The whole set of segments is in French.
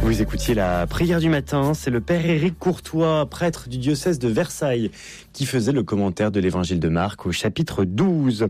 Vous écoutiez la prière du matin, c'est le père Éric Courtois, prêtre du diocèse de Versailles, qui faisait le commentaire de l'évangile de Marc au chapitre 12.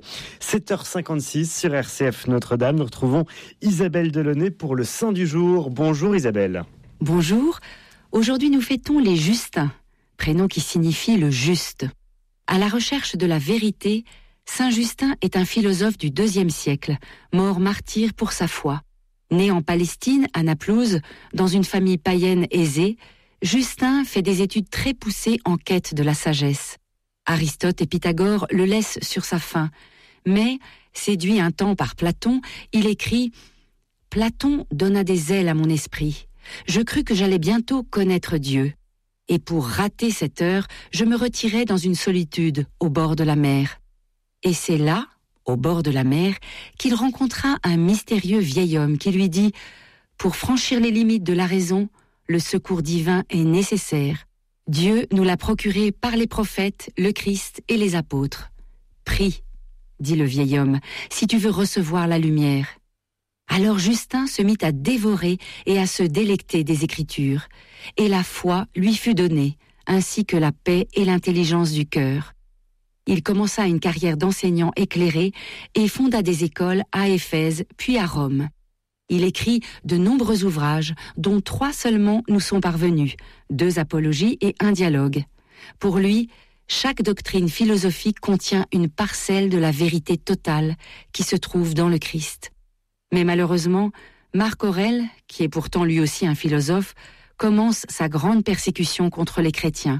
7h56 sur RCF Notre-Dame, nous retrouvons Isabelle Delaunay pour le Saint du jour. Bonjour Isabelle. Bonjour, aujourd'hui nous fêtons les Justins, prénom qui signifie le juste. À la recherche de la vérité, Saint Justin est un philosophe du IIe siècle, mort martyr pour sa foi. Né en Palestine, à Naplouse, dans une famille païenne aisée, Justin fait des études très poussées en quête de la sagesse. Aristote et Pythagore le laissent sur sa faim, mais, séduit un temps par Platon, il écrit « Platon donna des ailes à mon esprit. Je crus que j'allais bientôt connaître Dieu. Et pour rater cette heure, je me retirai dans une solitude au bord de la mer. Et c'est là, au bord de la mer, qu'il rencontra un mystérieux vieil homme qui lui dit « Pour franchir les limites de la raison, le secours divin est nécessaire. Dieu nous l'a procuré par les prophètes, le Christ et les apôtres. Prie, dit le vieil homme, si tu veux recevoir la lumière. » Alors Justin se mit à dévorer et à se délecter des Écritures, et la foi lui fut donnée, ainsi que la paix et l'intelligence du cœur. Il commença une carrière d'enseignant éclairé et fonda des écoles à Éphèse puis à Rome. Il écrit de nombreux ouvrages, dont 3 seulement nous sont parvenus, 2 apologies et 1 dialogue. Pour lui, chaque doctrine philosophique contient une parcelle de la vérité totale qui se trouve dans le Christ. Mais malheureusement, Marc Aurèle, qui est pourtant lui aussi un philosophe, commence sa grande persécution contre les chrétiens.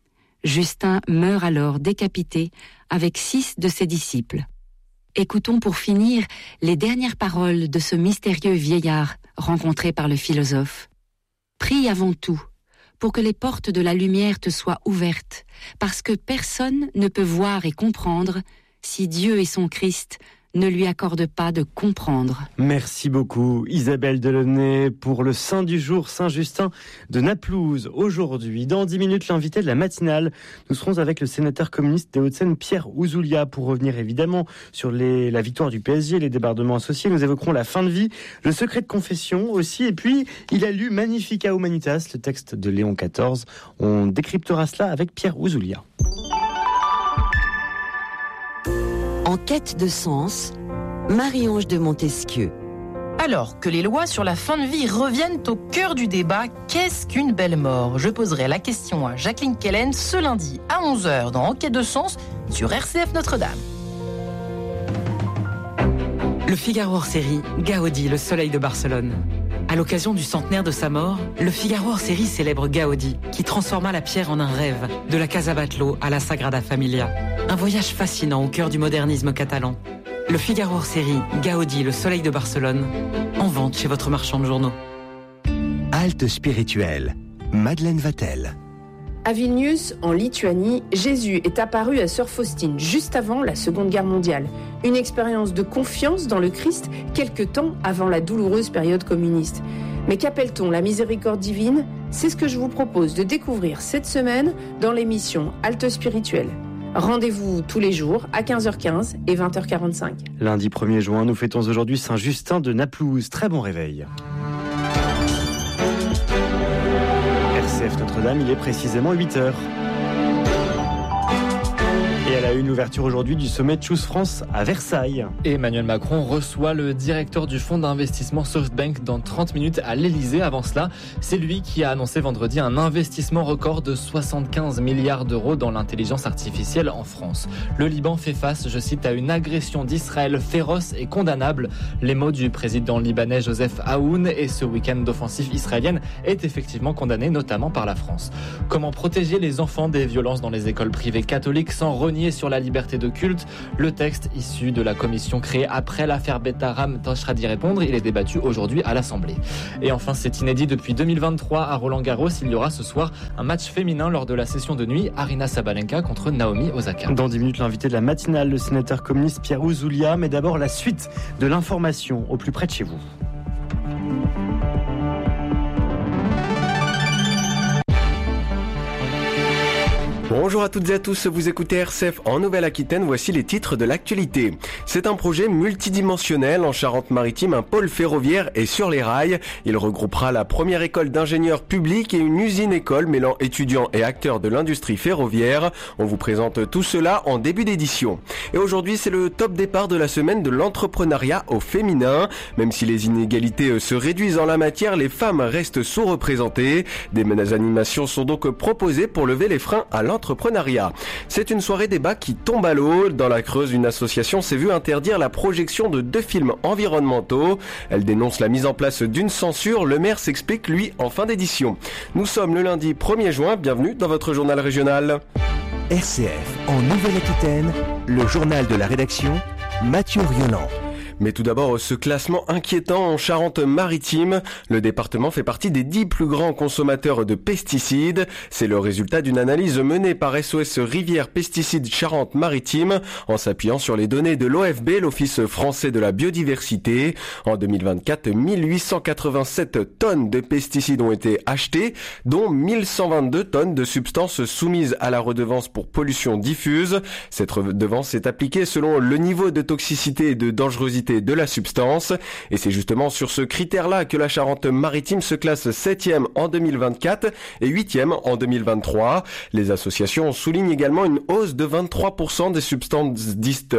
Justin meurt alors décapité avec 6 de ses disciples. Écoutons pour finir les dernières paroles de ce mystérieux vieillard rencontré par le philosophe. « Prie avant tout, pour que les portes de la lumière te soient ouvertes, parce que personne ne peut voir et comprendre si Dieu et son Christ ne lui accorde pas de comprendre. » Merci beaucoup Isabelle Delaunay pour le Saint du jour, Saint Justin de Naplouse. Aujourd'hui, dans 10 minutes, l'invité de la matinale, nous serons avec le sénateur communiste des Hauts-de-Seine, Pierre Ouzoulias, pour revenir évidemment sur la victoire du PSG, les débordements associés. Nous évoquerons la fin de vie, le secret de confession aussi, et puis il a lu Magnificat Humanitas, le texte de Léon XIV. On décryptera cela avec Pierre Ouzoulias. En quête de sens, Marie-Ange de Montesquieu. Alors que les lois sur la fin de vie reviennent au cœur du débat, qu'est-ce qu'une belle mort ? Je poserai la question à Jacqueline Kellen ce lundi à 11h dans Enquête de sens sur RCF Notre-Dame. Le Figaro hors série, Gaudi, le soleil de Barcelone. À l'occasion du centenaire de sa mort, le Figaro hors série célèbre Gaudi, qui transforma la pierre en un rêve, de la Casa Batlló à la Sagrada Familia. Un voyage fascinant au cœur du modernisme catalan. Le Figaro hors série, Gaudi, le soleil de Barcelone, en vente chez votre marchand de journaux. Halte spirituelle, Madeleine Vatel. À Vilnius, en Lituanie, Jésus est apparu à Sœur Faustine juste avant la Seconde Guerre mondiale. Une expérience de confiance dans le Christ quelque temps avant la douloureuse période communiste. Mais qu'appelle-t-on la miséricorde divine ? C'est ce que je vous propose de découvrir cette semaine dans l'émission Halte spirituelle. Rendez-vous tous les jours à 15h15 et 20h45. Lundi 1er juin, nous fêtons aujourd'hui Saint Justin de Naplouse. Très bon réveil. RCF Notre-Dame, il est précisément 8h. Et elle a eu une ouverture aujourd'hui du sommet Choose France à Versailles. Emmanuel Macron reçoit le directeur du fonds d'investissement SoftBank dans 30 minutes à l'Elysée. Avant cela, c'est lui qui a annoncé vendredi un investissement record de 75 milliards d'euros dans l'intelligence artificielle en France. Le Liban fait face, je cite, à une agression d'Israël féroce et condamnable. Les mots du président libanais Joseph Aoun, et ce week-end d'offensive israélienne est effectivement condamné, notamment par la France. Comment protéger les enfants des violences dans les écoles privées catholiques sans renier sur la liberté de culte? Le texte issu de la commission créée après l'affaire Betaram tâchera d'y répondre. Il est débattu aujourd'hui à l'Assemblée. Et enfin, c'est inédit depuis 2023 à Roland-Garros. Il y aura ce soir un match féminin lors de la session de nuit. Aryna Sabalenka contre Naomi Osaka. Dans 10 minutes, l'invité de la matinale, le sénateur communiste Pierre Ouzoulias. Mais d'abord, la suite de l'information au plus près de chez vous. Bonjour. Bonjour à toutes et à tous, vous écoutez RCF en Nouvelle-Aquitaine, voici les titres de l'actualité. C'est un projet multidimensionnel en Charente-Maritime, un pôle ferroviaire est sur les rails. Il regroupera la première école d'ingénieurs publics et une usine-école mêlant étudiants et acteurs de l'industrie ferroviaire. On vous présente tout cela en début d'édition. Et aujourd'hui, c'est le top départ de la semaine de l'entrepreneuriat au féminin. Même si les inégalités se réduisent en la matière, les femmes restent sous-représentées. Des animations sont donc proposées pour lever les freins à l'entrepreneuriat. C'est une soirée débat qui tombe à l'eau. Dans la Creuse, une association s'est vue interdire la projection de 2 films environnementaux. Elle dénonce la mise en place d'une censure. Le maire s'explique, lui, en fin d'édition. Nous sommes le lundi 1er juin. Bienvenue dans votre journal régional. RCF en Nouvelle-Aquitaine, le journal de la rédaction, Mathieu Rioland. Mais tout d'abord, ce classement inquiétant en Charente-Maritime. Le département fait partie des 10 plus grands consommateurs de pesticides. C'est le résultat d'une analyse menée par SOS Rivière Pesticides Charente-Maritime en s'appuyant sur les données de l'OFB, l'Office français de la biodiversité. En 2024, 1887 tonnes de pesticides ont été achetées, dont 1122 tonnes de substances soumises à la redevance pour pollution diffuse. Cette redevance est appliquée selon le niveau de toxicité et de dangerosité de la substance. Et c'est justement sur ce critère-là que la Charente-Maritime se classe 7e en 2024 et 8e en 2023. Les associations soulignent également une hausse de 23% des substances dites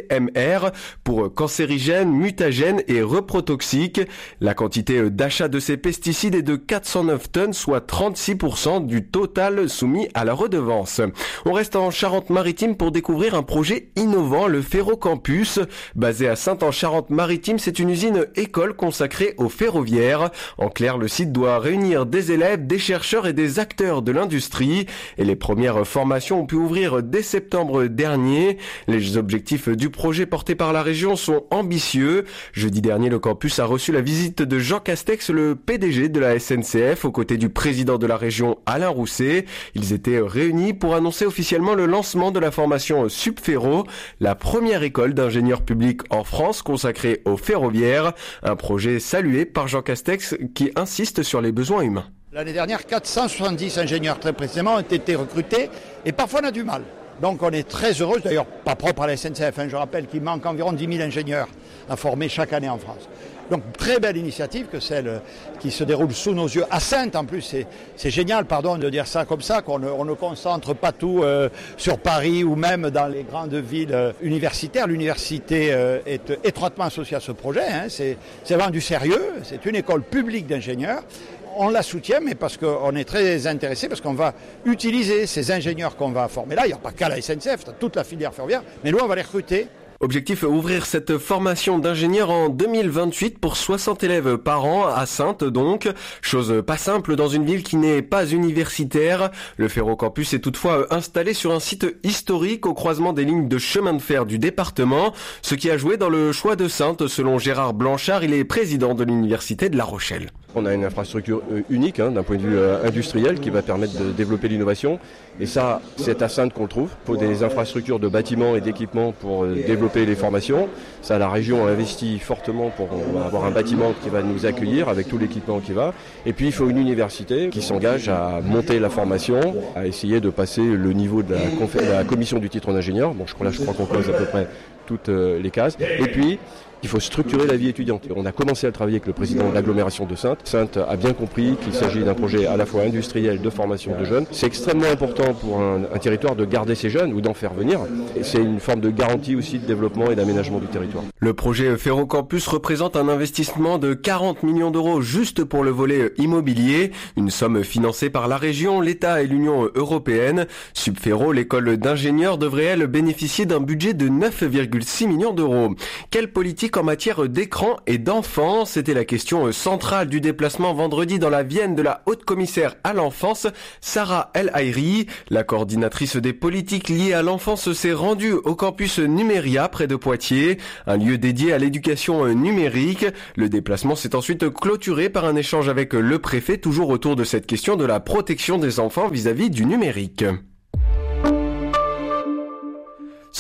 CMR pour cancérigènes, mutagènes et reprotoxiques. La quantité d'achat de ces pesticides est de 409 tonnes, soit 36% du total soumis à la redevance. On reste en Charente-Maritime pour découvrir un projet innovant, le Ferrocampus. Basé à Saint-en-Charente-Maritime, c'est une usine-école consacrée au ferroviaire. En clair, le site doit réunir des élèves, des chercheurs et des acteurs de l'industrie. Et les premières formations ont pu ouvrir dès septembre dernier. Les objectifs du projet porté par la région sont ambitieux. Jeudi dernier, le campus a reçu la visite de Jean Castex, le PDG de la SNCF, aux côtés du président de la région, Alain Rousset. Ils étaient réunis pour annoncer officiellement le lancement de la formation Subferro, la première école d'ingénieurs publics en France consacrée au ferroviaire. Un projet salué par Jean Castex qui insiste sur les besoins humains. L'année dernière, 470 ingénieurs très précisément ont été recrutés et parfois on a du mal. Donc on est très heureux, d'ailleurs pas propre à la SNCF, je rappelle qu'il manque environ 10 000 ingénieurs à former chaque année en France. Donc très belle initiative que celle qui se déroule sous nos yeux, à Saintes en plus, c'est génial, pardon de dire ça comme ça, qu'on ne concentre pas tout sur Paris ou même dans les grandes villes universitaires. L'université est étroitement associée à ce projet, c'est vraiment du sérieux, c'est une école publique d'ingénieurs. On la soutient, mais parce qu'on est très intéressé, parce qu'on va utiliser ces ingénieurs qu'on va former là. Il n'y a pas qu'à la SNCF, toute la filière ferroviaire, mais nous on va les recruter. Objectif, ouvrir cette formation d'ingénieur en 2028 pour 60 élèves par an à Saintes donc. Chose pas simple dans une ville qui n'est pas universitaire. Le Ferrocampus est toutefois installé sur un site historique au croisement des lignes de chemin de fer du département, ce qui a joué dans le choix de Saintes selon Gérard Blanchard, il est président de l'université de La Rochelle. On a une infrastructure unique d'un point de vue industriel qui va permettre de développer l'innovation. Et ça, c'est à Saintes qu'on le trouve. Il faut des infrastructures de bâtiments et d'équipements pour développer les formations. Ça, la région a investi fortement pour avoir un bâtiment qui va nous accueillir avec tout l'équipement qui va. Et puis, il faut une université qui s'engage à monter la formation, à essayer de passer le niveau de la commission du titre d'ingénieur. Bon, je crois qu'on close à peu près toutes les cases. Et puis, il faut structurer la vie étudiante. On a commencé à travailler avec le président de l'agglomération de Saintes. Saintes a bien compris qu'il s'agit d'un projet à la fois industriel de formation de jeunes. C'est extrêmement important pour un territoire de garder ses jeunes ou d'en faire venir. Et c'est une forme de garantie aussi de développement et d'aménagement du territoire. Le projet Ferrocampus représente un investissement de 40 millions d'euros juste pour le volet immobilier. Une somme financée par la région, l'État et l'Union européenne. Subferro, l'école d'ingénieurs, devrait elle bénéficier d'un budget de 9,6 millions d'euros. Quelle politique en matière d'écran et d'enfants? C'était la question centrale du déplacement vendredi dans la Vienne de la haute-commissaire à l'enfance, Sarah El Haïri. La coordinatrice des politiques liées à l'enfance s'est rendue au campus Numéria près de Poitiers, un lieu dédié à l'éducation numérique. Le déplacement s'est ensuite clôturé par un échange avec le préfet, toujours autour de cette question de la protection des enfants vis-à-vis du numérique.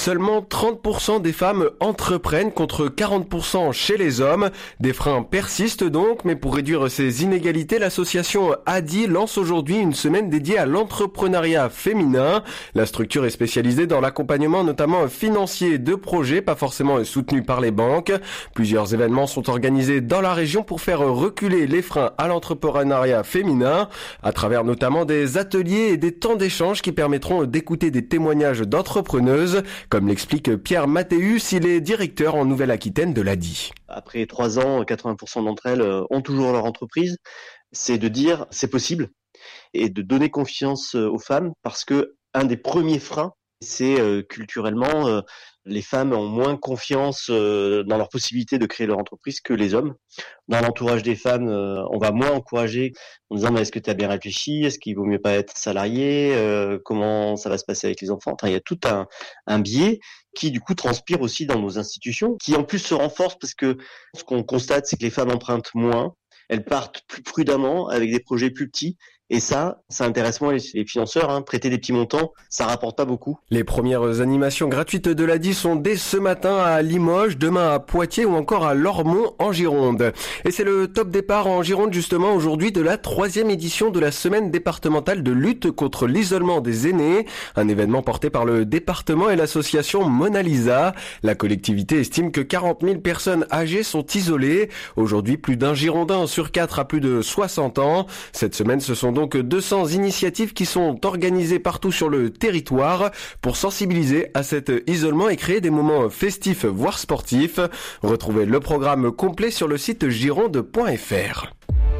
Seulement 30% des femmes entreprennent contre 40% chez les hommes. Des freins persistent donc, mais pour réduire ces inégalités, l'association ADI lance aujourd'hui une semaine dédiée à l'entrepreneuriat féminin. La structure est spécialisée dans l'accompagnement notamment financier de projets pas forcément soutenus par les banques. Plusieurs événements sont organisés dans la région pour faire reculer les freins à l'entrepreneuriat féminin, à travers notamment des ateliers et des temps d'échange qui permettront d'écouter des témoignages d'entrepreneuses, comme l'explique Pierre Mathéus, il est directeur en Nouvelle-Aquitaine de l'ADI. Après 3 ans, 80% d'entre elles ont toujours leur entreprise. C'est de dire c'est possible et de donner confiance aux femmes, parce que un des premiers freins, c'est culturellement, les femmes ont moins confiance dans leur possibilité de créer leur entreprise que les hommes. Dans l'entourage des femmes, on va moins encourager en disant mais est-ce que tu as bien réfléchi, est-ce qu'il vaut mieux pas être salarié, comment ça va se passer avec les enfants. Enfin, il y a tout un biais qui du coup transpire aussi dans nos institutions, qui en plus se renforce parce que ce qu'on constate, c'est que les femmes empruntent moins, elles partent plus prudemment avec des projets plus petits. Et ça intéresse moins les financeurs. Prêter des petits montants, ça rapporte pas beaucoup. Les premières animations gratuites de l'ADI sont dès ce matin à Limoges, demain à Poitiers ou encore à Lormont en Gironde. Et c'est le top départ en Gironde justement aujourd'hui de la 3e édition de la semaine départementale de lutte contre l'isolement des aînés. Un événement porté par le département et l'association Mona Lisa. La collectivité estime que 40 000 personnes âgées sont isolées. Aujourd'hui, plus d'un Girondin sur 4 a plus de 60 ans. Cette semaine, ce sont donc 200 initiatives qui sont organisées partout sur le territoire pour sensibiliser à cet isolement et créer des moments festifs voire sportifs. Retrouvez le programme complet sur le site gironde.fr.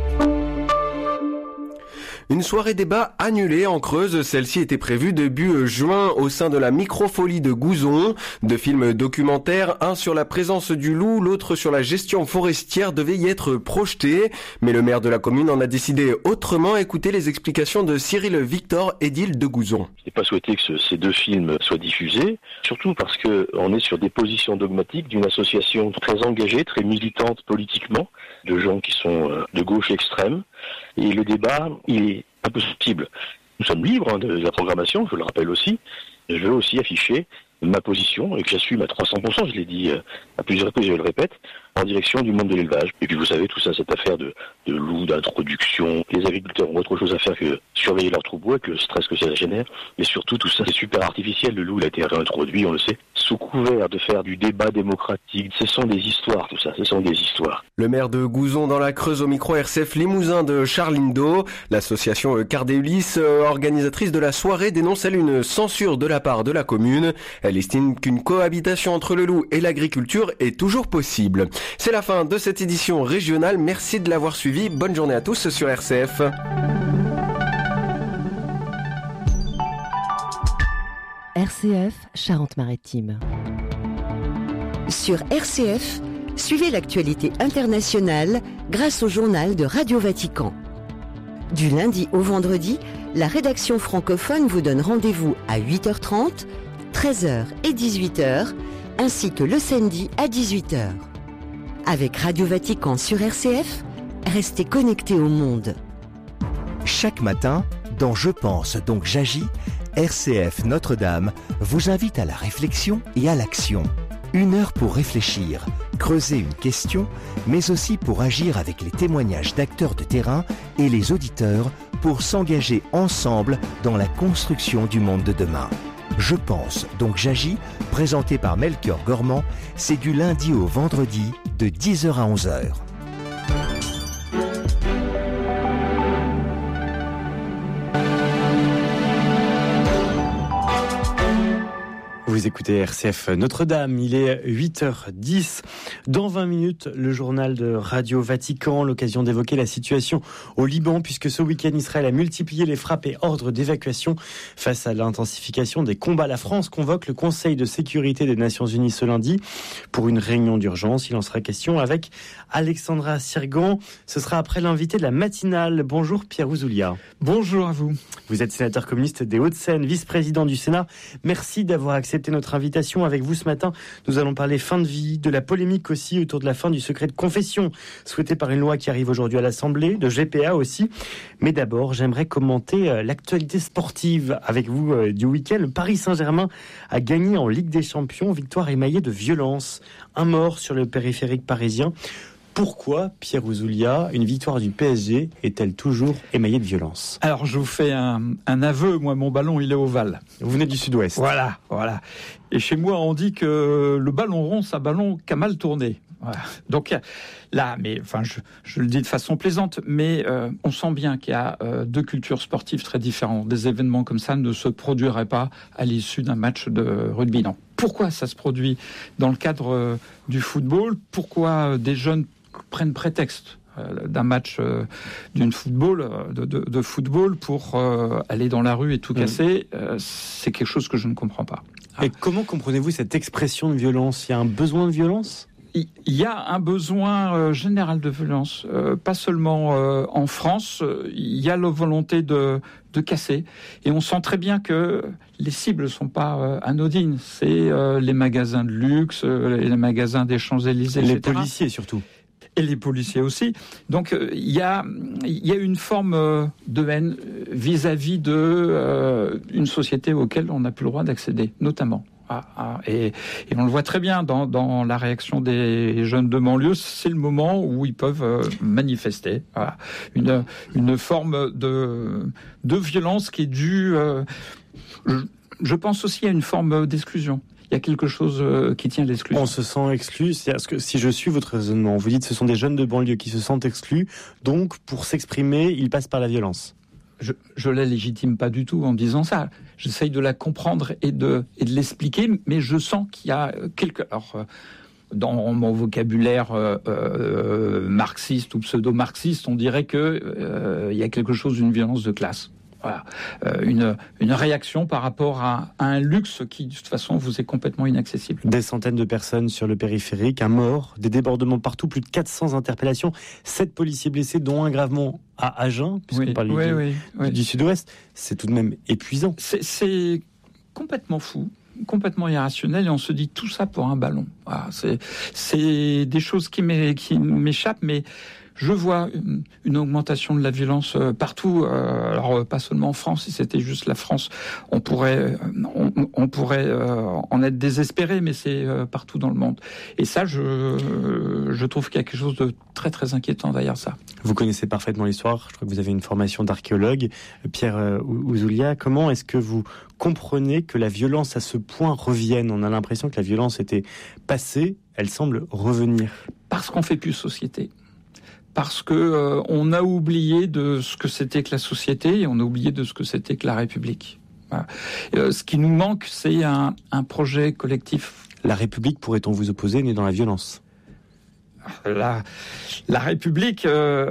Une soirée débat annulée en Creuse. Celle-ci était prévue début juin au sein de la Microfolie de Gouzon. 2 films documentaires, un sur la présence du loup, l'autre sur la gestion forestière, devaient y être projetés. Mais le maire de la commune en a décidé autrement. Écoutez les explications de Cyril Victor, édile de Gouzon. Je n'ai pas souhaité que ces 2 films soient diffusés, surtout parce qu'on est sur des positions dogmatiques d'une association très engagée, très militante politiquement, de gens qui sont de gauche extrême. Et le débat, il est impossible. Nous sommes libres de la programmation, je le rappelle aussi. Je veux aussi afficher ma position, et que j'assume à 300%, je l'ai dit à plusieurs reprises, je le répète, en direction du monde de l'élevage. Et puis vous savez, tout ça, cette affaire de loups, d'introduction, les agriculteurs ont autre chose à faire que surveiller leurs troupeaux, avec le stress que ça génère. Et surtout, tout ça, c'est super artificiel. Le loup, il a été réintroduit, on le sait, sous couvert de faire du débat démocratique. Ce sont des histoires, tout ça, ce sont des histoires. Le maire de Gouzon dans la Creuse au micro RCF Limousin de Charline Do. L'association Cardéulis, organisatrice de la soirée, dénonce elle une censure de la part de la commune. Elle estime qu'une cohabitation entre le loup et l'agriculture est toujours possible. C'est la fin de cette édition régionale. Merci de l'avoir suivi. Bonne journée à tous sur RCF. RCF Charente-Maritime. Sur RCF, suivez l'actualité internationale grâce au journal de Radio Vatican. Du lundi au vendredi, la rédaction francophone vous donne rendez-vous à 8h30, 13h et 18h, ainsi que le samedi à 18h. Avec Radio Vatican sur RCF, restez connectés au monde. Chaque matin, dans Je pense donc j'agis, RCF Notre-Dame vous invite à la réflexion et à l'action. 1 heure pour réfléchir, creuser une question, mais aussi pour agir avec les témoignages d'acteurs de terrain et les auditeurs pour s'engager ensemble dans la construction du monde de demain. Je pense donc j'agis, présenté par Melchior Gormand, c'est du lundi au vendredi de 10h à 11h. Vous écoutez RCF Notre-Dame, il est 8h10. Dans 20 minutes, le journal de Radio Vatican, l'occasion d'évoquer la situation au Liban, puisque ce week-end, Israël a multiplié les frappes et ordres d'évacuation face à l'intensification des combats. La France convoque le Conseil de sécurité des Nations Unies ce lundi pour une réunion d'urgence. Il en sera question avec Alexandra Sirgan. Ce sera après l'invité de la matinale. Bonjour Pierre Ouzoulias. Bonjour à vous. Vous êtes sénateur communiste des Hauts-de-Seine, vice-président du Sénat. Merci d'avoir accepté accepté notre invitation. Avec vous ce matin, nous allons parler fin de vie, de la polémique aussi autour de la fin du secret de confession, souhaité par une loi qui arrive aujourd'hui à l'Assemblée, de GPA aussi. Mais d'abord, j'aimerais commenter l'actualité sportive avec vous du week-end. Le Paris Saint-Germain a gagné en Ligue des Champions, victoire émaillée de violence. Un mort sur le périphérique parisien. Pourquoi, Pierre Ouzoulia, une victoire du PSG est-elle toujours émaillée de violence ? Alors, je vous fais un aveu. Moi, mon ballon, il est ovale. Vous venez du Sud-Ouest. Voilà. Et chez moi, on dit que le ballon rond, c'est un ballon qui a mal tourné. Voilà. Donc là, je le dis de façon plaisante, mais on sent bien qu'il y a deux cultures sportives très différentes. Des événements comme ça ne se produiraient pas à l'issue d'un match de rugby. Non. Pourquoi ça se produit dans le cadre du football ? Pourquoi des jeunes prennent prétexte d'un match de football pour aller dans la rue et tout casser, c'est quelque chose que je ne comprends pas. Et comment comprenez-vous cette expression de violence ? Il y a un besoin de violence ? Il y a un besoin général de violence, pas seulement en France. Il y a la volonté de casser. Et on sent très bien que les cibles ne sont pas anodines. C'est les magasins de luxe, les magasins des Champs-Élysées, les etc. policiers surtout. Et les policiers aussi. Donc il y a une forme de haine vis-à-vis de une société auquel on n'a plus le droit d'accéder, notamment. Et on le voit très bien dans la réaction des jeunes de banlieue, c'est le moment où ils peuvent manifester. Voilà. Une forme de violence qui est due, je pense aussi à une forme d'exclusion. Il y a quelque chose qui tient à l'exclusion. On se sent exclu, c'est-à-dire que si je suis votre raisonnement, vous dites que ce sont des jeunes de banlieue qui se sentent exclus, donc pour s'exprimer, ils passent par la violence. Je la légitime pas du tout en disant ça. J'essaye de la comprendre et de l'expliquer, mais je sens qu'il y a Alors, dans mon vocabulaire marxiste ou pseudo-marxiste, on dirait que il y a quelque chose d'une violence de classe. Voilà. Une réaction par rapport à un luxe qui, de toute façon, vous est complètement inaccessible. Des centaines de personnes sur le périphérique, un mort, des débordements partout, plus de 400 interpellations, 7 policiers blessés, dont un gravement à Agen, puisqu'on parle du Sud-Ouest. C'est tout de même épuisant. C'est complètement fou, complètement irrationnel, et on se dit tout ça pour un ballon. Voilà, c'est des choses qui m'échappent, mais je vois une augmentation de la violence partout. Alors pas seulement en France. Si c'était juste la France, on pourrait en être désespéré, mais c'est partout dans le monde. Et ça, je trouve qu'il y a quelque chose de très très inquiétant derrière ça. Vous connaissez parfaitement l'histoire. Je crois que vous avez une formation d'archéologue, Pierre Ouzoulia. Comment est-ce que vous comprenez que la violence à ce point revienne ? On a l'impression que la violence était passée. Elle semble revenir. Parce qu'on fait plus société. Parce que on a oublié de ce que c'était que la société et on a oublié de ce que c'était que la République. Voilà. Ce qui nous manque, c'est un projet collectif. La République, pourrait-on vous opposer, n'est dans la violence ? La République,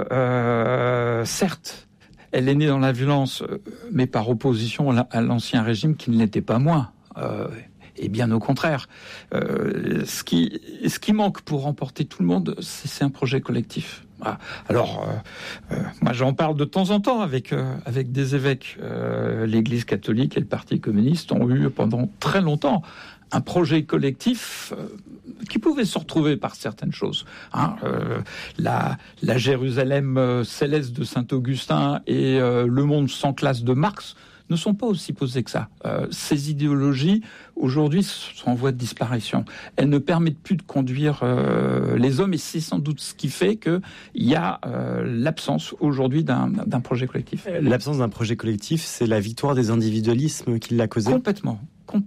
certes, elle est née dans la violence, mais par opposition à l'ancien régime qui ne l'était pas moins. Et bien au contraire. Ce qui manque pour remporter tout le monde, c'est un projet collectif. Voilà. Alors, moi j'en parle de temps en temps avec des évêques. L'Église catholique et le Parti communiste ont eu pendant très longtemps un projet collectif qui pouvait se retrouver par certaines choses. La Jérusalem céleste de Saint-Augustin et le monde sans classe de Marx ne sont pas aussi posées que ça. Ces idéologies, aujourd'hui, sont en voie de disparition. Elles ne permettent plus de conduire les hommes, et c'est sans doute ce qui fait qu'il y a l'absence aujourd'hui d'un projet collectif. L'absence d'un projet collectif, c'est la victoire des individualismes qui l'a causé ? Complètement.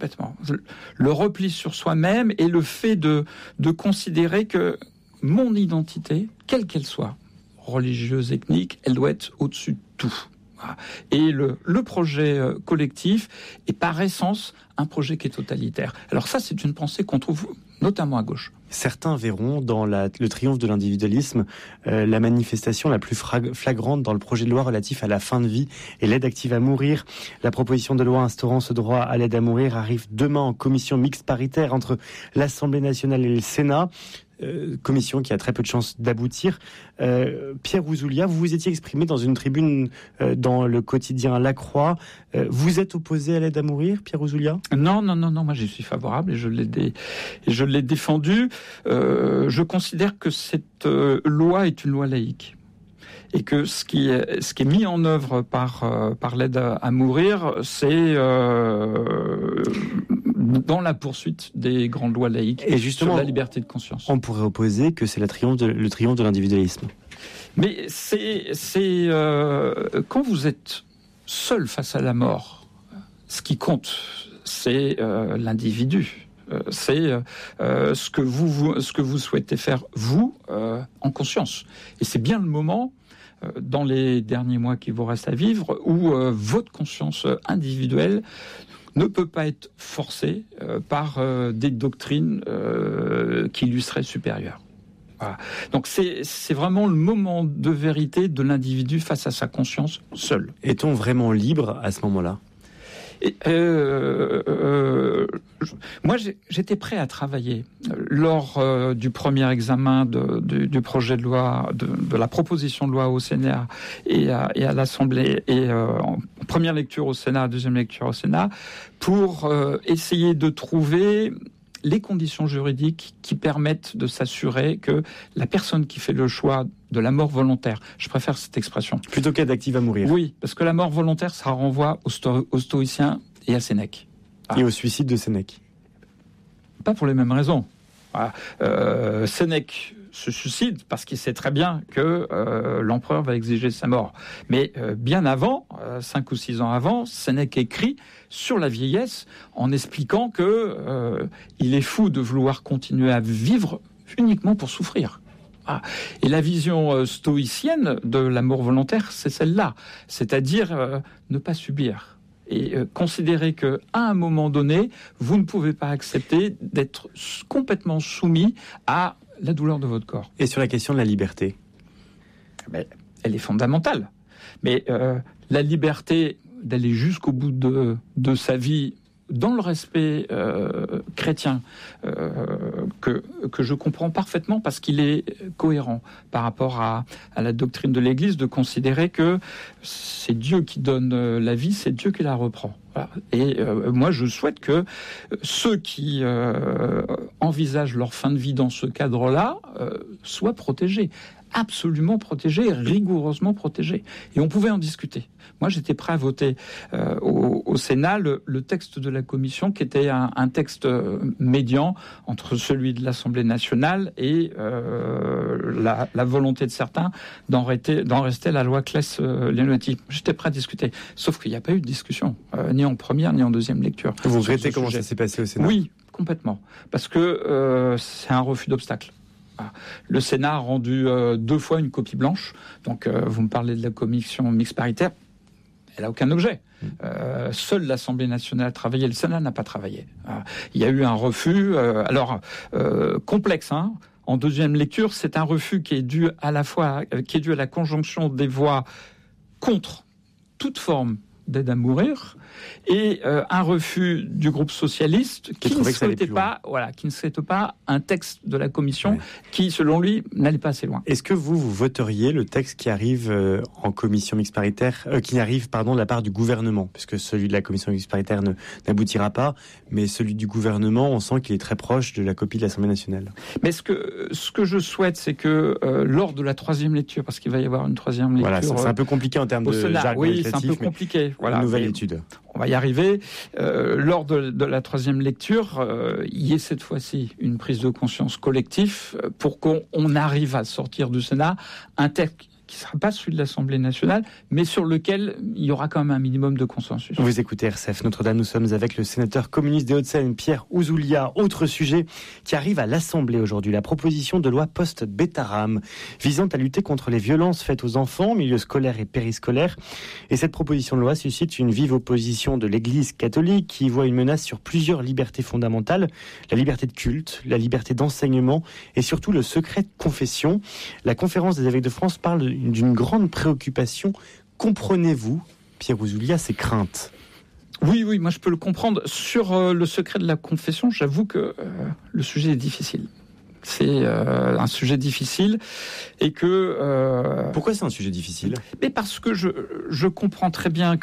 Le repli sur soi-même et le fait de considérer que mon identité, quelle qu'elle soit, religieuse, ethnique, elle doit être au-dessus de tout. Et le projet collectif est par essence un projet qui est totalitaire. Alors ça, c'est une pensée qu'on trouve notamment à gauche. Certains verront dans le triomphe de l'individualisme la manifestation la plus flagrante dans le projet de loi relatif à la fin de vie et l'aide active à mourir. La proposition de loi instaurant ce droit à l'aide à mourir arrive demain en commission mixte paritaire entre l'Assemblée nationale et le Sénat. Commission qui a très peu de chances d'aboutir. Pierre Ouzoulias, vous vous étiez exprimé dans une tribune dans le quotidien La Croix. Vous êtes opposé à l'aide à mourir, Pierre Ouzoulias ? Non, moi je suis favorable et je l'ai défendu. Je considère que cette loi est une loi laïque. Et que ce qui est mis en œuvre par l'aide à mourir, c'est dans la poursuite des grandes lois laïques et justement, sur la liberté de conscience. On pourrait opposer que c'est le triomphe de l'individualisme. Mais c'est quand vous êtes seul face à la mort, ce qui compte, c'est l'individu. C'est ce que vous souhaitez faire, vous, en conscience. Et c'est bien le moment, dans les derniers mois qui vous restent à vivre, où votre conscience individuelle ne peut pas être forcée par des doctrines qui lui seraient supérieures. Voilà. Donc c'est vraiment le moment de vérité de l'individu face à sa conscience seul. Est-on vraiment libre à ce moment-là ? Moi, j'étais prêt à travailler lors du premier examen du projet de loi, de la proposition de loi au Sénat et à l'Assemblée, et en première lecture au Sénat, deuxième lecture au Sénat, pour essayer de trouver les conditions juridiques qui permettent de s'assurer que la personne qui fait le choix de la mort volontaire, je préfère cette expression. Plutôt qu'aide active à mourir. Oui, parce que la mort volontaire, ça renvoie aux stoïciens et à Sénèque. Et au suicide de Sénèque. Pas pour les mêmes raisons. Voilà. Sénèque se suicide parce qu'il sait très bien que l'empereur va exiger sa mort. Mais bien avant, 5 ou 6 ans avant, Sénèque écrit sur la vieillesse en expliquant que il est fou de vouloir continuer à vivre uniquement pour souffrir. Ah. Et la vision stoïcienne de la mort volontaire, c'est celle-là, c'est-à-dire ne pas subir. Et considérer qu'à un moment donné, vous ne pouvez pas accepter d'être complètement soumis à la douleur de votre corps. Et sur la question de la liberté ? Mais elle est fondamentale. Mais la liberté d'aller jusqu'au bout de sa vie dans le respect chrétien, que je comprends parfaitement parce qu'il est cohérent par rapport à la doctrine de l'Église, de considérer que c'est Dieu qui donne la vie, c'est Dieu qui la reprend. Voilà. Et moi, je souhaite que ceux qui envisagent leur fin de vie dans ce cadre-là soient protégés. Absolument protégés, rigoureusement protégés. Et on pouvait en discuter. Moi, j'étais prêt à voter au Sénat le texte de la Commission, qui était un texte médian entre celui de l'Assemblée nationale et la volonté de certains d'en rester à la loi Claes-Leonetti. J'étais prêt à discuter. Sauf qu'il n'y a pas eu de discussion, ni en première, ni en deuxième lecture. Vous regrettez comment ça s'est passé au Sénat ? Oui, complètement. Parce que c'est un refus d'obstacle. Le Sénat a rendu 2 fois une copie blanche. Donc, vous me parlez de la commission mixte paritaire. Elle n'a aucun objet. Seule l'Assemblée nationale a travaillé, le Sénat n'a pas travaillé. Il y a eu un refus, complexe. En deuxième lecture, c'est un refus qui est dû à la conjonction des voix contre toute forme d'aide à mourir et un refus du groupe socialiste qui ne souhaitait pas un texte de la commission qui, selon lui, n'allait pas assez loin. Est-ce que vous voteriez le texte qui arrive en commission mixte paritaire, qui arrive de la part du gouvernement, puisque celui de la commission mixte paritaire n'aboutira pas, mais celui du gouvernement, on sent qu'il est très proche de la copie de l'Assemblée nationale. Mais ce que je souhaite, c'est que lors de la 3e lecture, parce qu'il va y avoir une 3e lecture... Voilà, c'est un peu compliqué en termes de jargon législatif. Oui, c'est un peu compliqué. Voilà, une nouvelle étude. On va y arriver. Lors de la 3e lecture, il y ait cette fois-ci une prise de conscience collective pour qu'on arrive à sortir du Sénat un texte qui ne sera pas celui de l'Assemblée nationale, mais sur lequel il y aura quand même un minimum de consensus. Vous écoutez RCF Notre-Dame, nous sommes avec le sénateur communiste des Hauts-de-Seine, Pierre Ouzoulias. Autre sujet qui arrive à l'Assemblée aujourd'hui, la proposition de loi post-Bétaram, visant à lutter contre les violences faites aux enfants, milieu scolaire et périscolaire. Et cette proposition de loi suscite une vive opposition de l'Église catholique qui voit une menace sur plusieurs libertés fondamentales, la liberté de culte, la liberté d'enseignement et surtout le secret de confession. La conférence des évêques de France parle d'une grande préoccupation. Comprenez-vous, Pierre Ouzoulias, ces craintes ? Oui, moi je peux le comprendre. Sur le secret de la confession, j'avoue que le sujet est difficile. C'est un sujet difficile et que... Pourquoi c'est un sujet difficile ? Mais parce que je comprends très bien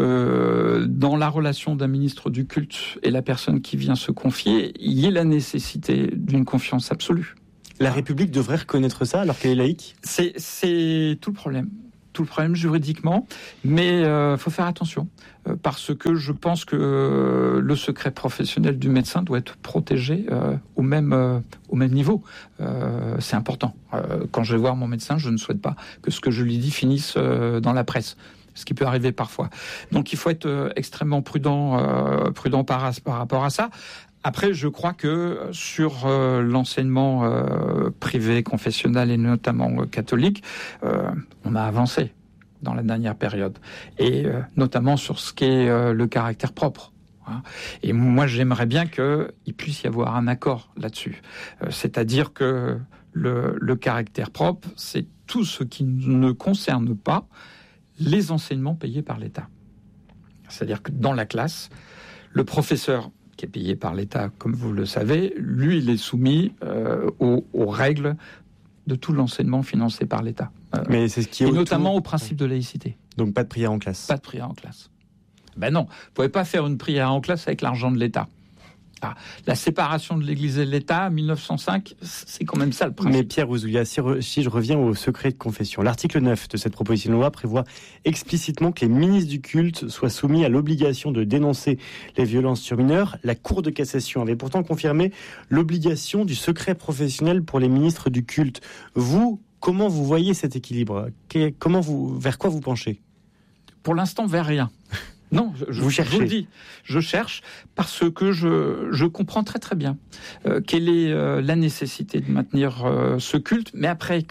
que dans la relation d'un ministre du culte et la personne qui vient se confier, il y ait la nécessité d'une confiance absolue. La République devrait reconnaître ça alors qu'elle est laïque ? C'est tout le problème. Tout le problème juridiquement, mais faut faire attention parce que je pense que le secret professionnel du médecin doit être protégé au même niveau. C'est important. Quand je vais voir mon médecin, je ne souhaite pas que ce que je lui dis finisse dans la presse, ce qui peut arriver parfois. Donc il faut être extrêmement prudent par rapport à ça. Après, je crois que sur l'enseignement privé, confessionnel et notamment catholique, on a avancé dans la dernière période. Et notamment sur ce qu'est le caractère propre. Et moi, j'aimerais bien qu'il puisse y avoir un accord là-dessus. C'est-à-dire que le caractère propre, c'est tout ce qui ne concerne pas les enseignements payés par l'État. C'est-à-dire que dans la classe, le professeur qui est payé par l'État, comme vous le savez, lui, il est soumis aux règles de tout l'enseignement financé par l'État. Mais c'est ce qui est et notamment au principe de laïcité. Donc pas de prière en classe. Pas de prière en classe. Ben non, vous ne pouvez pas faire une prière en classe avec l'argent de l'État. La séparation de l'Église et de l'État, 1905, c'est quand même ça le principe. Mais Pierre Ouzoulias, si je reviens au secret de confession, l'article 9 de cette proposition de loi prévoit explicitement que les ministres du culte soient soumis à l'obligation de dénoncer les violences sur mineurs. La Cour de cassation avait pourtant confirmé l'obligation du secret professionnel pour les ministres du culte. Vous, comment vous voyez cet équilibre ? Vers quoi vous penchez ? Pour l'instant, vers rien. Non, je vous le dis. Je cherche parce que je comprends très très bien quelle est la nécessité de maintenir ce culte, mais après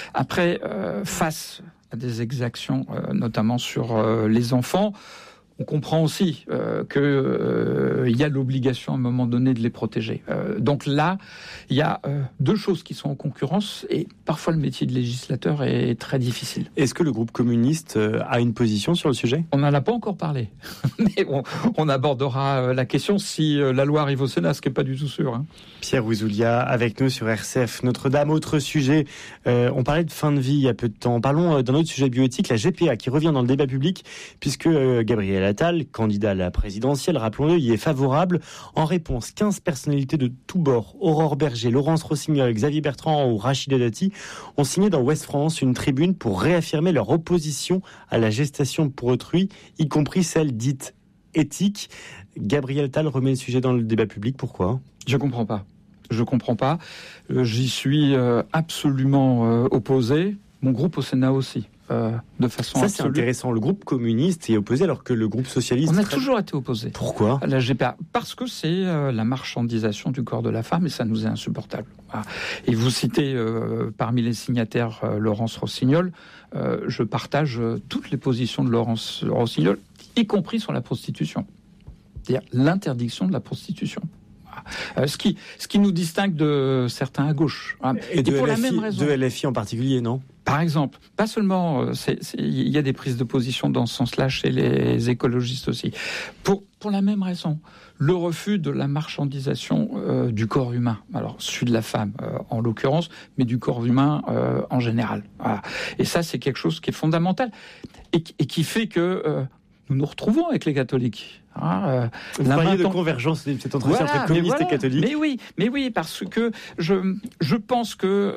face à des exactions, notamment sur les enfants, on comprend aussi qu'il y a l'obligation à un moment donné de les protéger. Donc là, il y a deux choses qui sont en concurrence et parfois le métier de législateur est très difficile. Est-ce que le groupe communiste a une position sur le sujet ? On n'en a pas encore parlé, mais on abordera la question si la loi arrive au Sénat, ce qui n'est pas du tout sûr. Hein. Pierre Ouzoulias avec nous sur RCF Notre-Dame. Autre sujet, on parlait de fin de vie il y a peu de temps. Parlons d'un autre sujet bioéthique, la GPA, qui revient dans le débat public, puisque Gabriel Attal, candidat à la présidentielle, rappelons-le, y est favorable. En réponse, 15 personnalités de tous bords, Aurore Berger, Laurence Rossignol, Xavier Bertrand ou Rachida Dati, ont signé dans Ouest France une tribune pour réaffirmer leur opposition à la gestation pour autrui, y compris celle dite éthique. Gabriel Attal remet le sujet dans le débat public. Pourquoi ? Je comprends pas. J'y suis absolument opposé. Mon groupe au Sénat aussi. De façon ça, absolue. C'est intéressant. Le groupe communiste est opposé alors que le groupe socialiste... On a toujours été opposé. Pourquoi ? À la GPA. Parce que c'est la marchandisation du corps de la femme et ça nous est insupportable. Et vous citez parmi les signataires Laurence Rossignol. Je partage toutes les positions de Laurence Rossignol, y compris sur la prostitution. C'est-à-dire l'interdiction de la prostitution. Ce qui nous distingue de certains à gauche. Et pour LFI, la même raison. De LFI en particulier, non ? Par exemple, pas seulement, il y a des prises de position dans ce sens-là chez les écologistes aussi. Pour la même raison, le refus de la marchandisation du corps humain. Alors, celui de la femme en l'occurrence, mais du corps humain en général. Voilà. Et ça, c'est quelque chose qui est fondamental et qui fait que nous nous retrouvons avec les catholiques. Vous parliez de convergence, c'est entre communistes et catholiques. Mais oui, parce que je pense que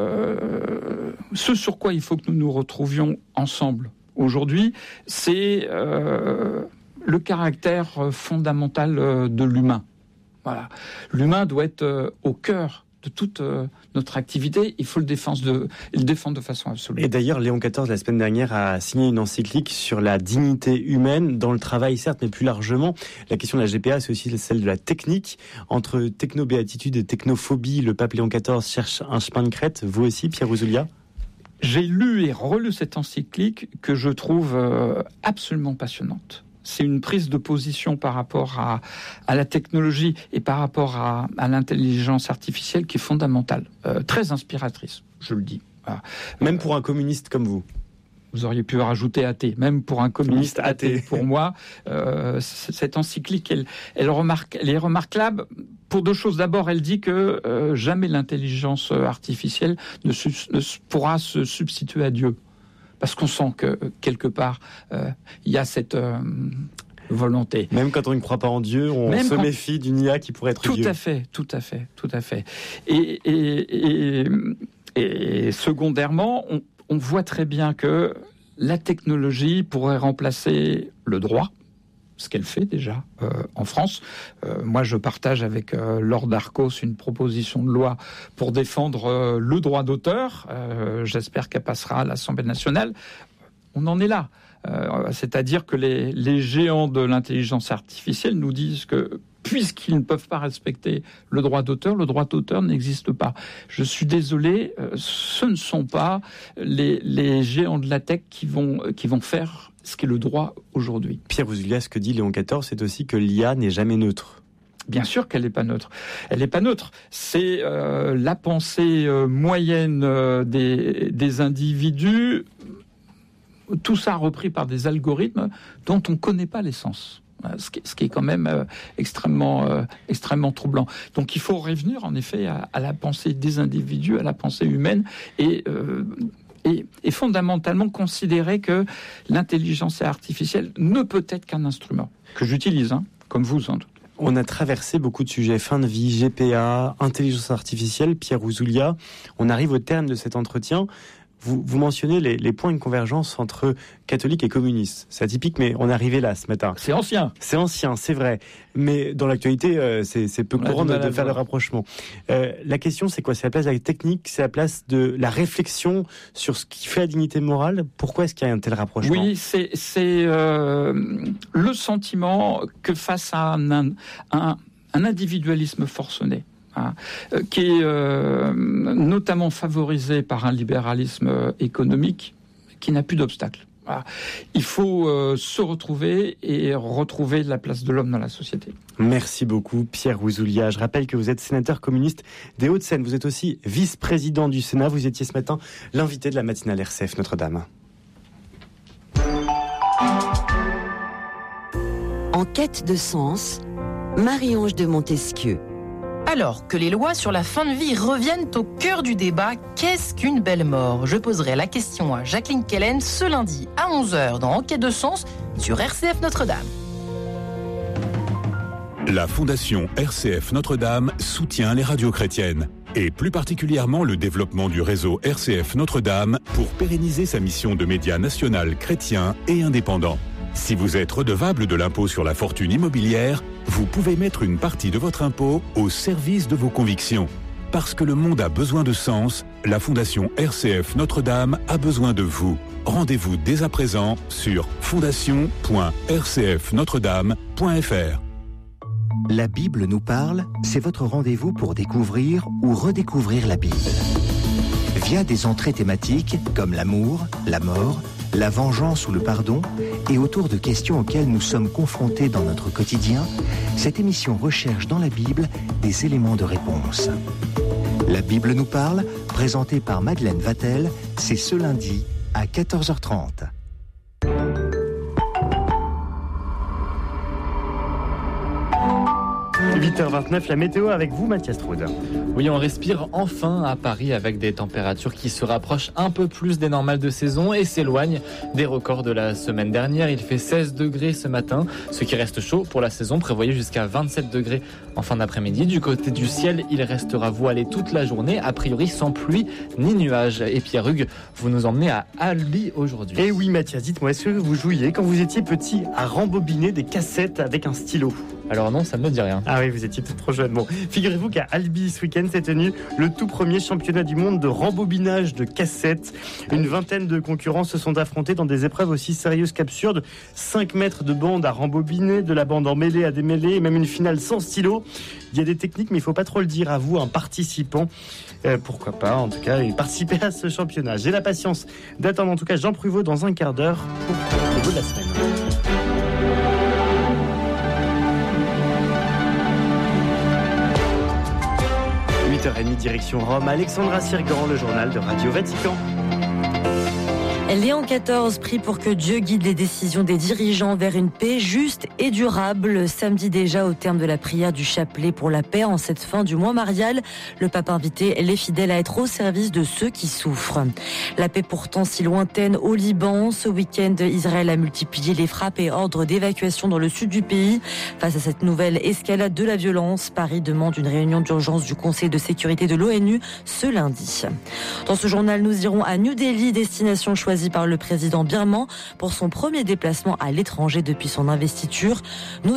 ce sur quoi il faut que nous nous retrouvions ensemble aujourd'hui, c'est le caractère fondamental de l'humain. Voilà. L'humain doit être au cœur de toute notre activité. Il faut le défendre de façon absolue. Et d'ailleurs, Léon XIV, la semaine dernière, a signé une encyclique sur la dignité humaine dans le travail, certes, mais plus largement. La question de la GPA, c'est aussi celle de la technique. Entre technobéatitude et technophobie, le pape Léon XIV cherche un chemin de crête. Vous aussi, Pierre Ouzoulias ? J'ai lu et relu cette encyclique que je trouve absolument passionnante. C'est une prise de position par rapport à la technologie et par rapport à l'intelligence artificielle qui est fondamentale, très inspiratrice, je le dis. Voilà. Même pour un communiste comme vous. Vous auriez pu rajouter athée, même pour un communiste athée. Pour moi, cette encyclique, elle est remarquable pour deux choses. D'abord, elle dit que jamais l'intelligence artificielle ne pourra se substituer à Dieu. Parce qu'on sent que, quelque part, il y a cette volonté. Même quand on ne croit pas en Dieu, on se méfie d'une IA qui pourrait être Dieu. Tout à fait. Et secondairement, on voit très bien que la technologie pourrait remplacer le droit, ce qu'elle fait déjà en France. Moi, je partage avec Laure Darcos une proposition de loi pour défendre le droit d'auteur. J'espère qu'elle passera à l'Assemblée nationale. On en est là. C'est-à-dire que les géants de l'intelligence artificielle nous disent que puisqu'ils ne peuvent pas respecter le droit d'auteur n'existe pas. Je suis désolé, ce ne sont pas les géants de la tech qui vont faire ce qu'est le droit aujourd'hui. Pierre Ouzoulias, ce que dit Léon XIV, c'est aussi que l'IA n'est jamais neutre. Bien sûr qu'elle n'est pas neutre. Elle n'est pas neutre. C'est la pensée moyenne des individus, tout ça repris par des algorithmes dont on ne connaît pas l'essence. Ce qui est quand même extrêmement troublant. Donc il faut revenir en effet à la pensée des individus, à la pensée humaine et fondamentalement considérer que l'intelligence artificielle ne peut être qu'un instrument que j'utilise, comme vous sans doute. On a traversé beaucoup de sujets, fin de vie, GPA, intelligence artificielle. Pierre Ouzoulias, on arrive au terme de cet entretien. Vous mentionnez les points de convergence entre catholiques et communistes. C'est atypique, mais on est arrivé là ce matin. C'est ancien, c'est vrai. Mais dans l'actualité, c'est peu courant de faire le rapprochement. La question, c'est quoi ? C'est la place de la technique, c'est la place de la réflexion sur ce qui fait la dignité morale. Pourquoi est-ce qu'il y a un tel rapprochement ? Oui, c'est le sentiment que face à un individualisme forcené, qui est notamment favorisé par un libéralisme économique qui n'a plus d'obstacles. Voilà. Il faut se retrouver et retrouver la place de l'homme dans la société. Merci beaucoup Pierre Ouzoulias. Je rappelle que vous êtes sénateur communiste des Hauts-de-Seine. Vous êtes aussi vice-président du Sénat. Vous étiez ce matin l'invité de la matinale RCF Notre-Dame. En quête de sens, Marie-Ange de Montesquieu. Alors que les lois sur la fin de vie reviennent au cœur du débat, qu'est-ce qu'une belle mort ? Je poserai la question à Jacqueline Kellen ce lundi à 11h dans Enquête de sens sur RCF Notre-Dame. La Fondation RCF Notre-Dame soutient les radios chrétiennes et plus particulièrement le développement du réseau RCF Notre-Dame pour pérenniser sa mission de média national chrétien et indépendant. Si vous êtes redevable de l'impôt sur la fortune immobilière, vous pouvez mettre une partie de votre impôt au service de vos convictions. Parce que le monde a besoin de sens, la Fondation RCF Notre-Dame a besoin de vous. Rendez-vous dès à présent sur fondation.rcfnotredame.fr. La Bible nous parle, c'est votre rendez-vous pour découvrir ou redécouvrir la Bible. Via des entrées thématiques comme l'amour, la mort, la vengeance ou le pardon, et autour de questions auxquelles nous sommes confrontés dans notre quotidien, cette émission recherche dans la Bible des éléments de réponse. La Bible nous parle, présentée par Madeleine Vatel, c'est ce lundi à 14h30. 8h29, la météo avec vous, Mathias Troude. Oui, on respire enfin à Paris avec des températures qui se rapprochent un peu plus des normales de saison et s'éloignent des records de la semaine dernière. Il fait 16 degrés ce matin, ce qui reste chaud pour la saison, prévoyé jusqu'à 27 degrés en fin d'après-midi. Du côté du ciel, il restera voilé toute la journée, a priori sans pluie ni nuages. Et Pierre Hugues, vous nous emmenez à Albi aujourd'hui. Eh oui, Mathias, dites-moi, est-ce que vous jouiez quand vous étiez petit à rembobiner des cassettes avec un stylo ? Alors non, ça ne me dit rien. Ah oui, vous étiez peut-être trop jeune. Bon, figurez-vous qu'à Albi, ce week-end, s'est tenu le tout premier championnat du monde de rembobinage de cassettes. Une vingtaine de concurrents se sont affrontés dans des épreuves aussi sérieuses qu'absurdes. 5 mètres de bande à rembobiner, de la bande emmêlée à démêler, et même une finale sans stylo. Il y a des techniques, mais il ne faut pas trop le dire à vous, un participant. Pourquoi pas, en tout cas, et participer à ce championnat. J'ai la patience d'attendre, en tout cas, Jean Pruvot dans un quart d'heure pour le mot de la semaine. h 30 direction Rome, Alexandra Sirgan, le journal de Radio Vatican. Léon XIV prie pour que Dieu guide les décisions des dirigeants vers une paix juste et durable. Samedi déjà, au terme de la prière du chapelet pour la paix en cette fin du mois marial, le pape invitait les fidèles à être au service de ceux qui souffrent. La paix pourtant si lointaine au Liban. Ce week-end, Israël a multiplié les frappes et ordres d'évacuation dans le sud du pays. Face à cette nouvelle escalade de la violence, Paris demande une réunion d'urgence du Conseil de sécurité de l'ONU ce lundi. Dans ce journal, nous irons à New Delhi, destination choisie par le président birman pour son premier déplacement à l'étranger depuis son investiture. Nous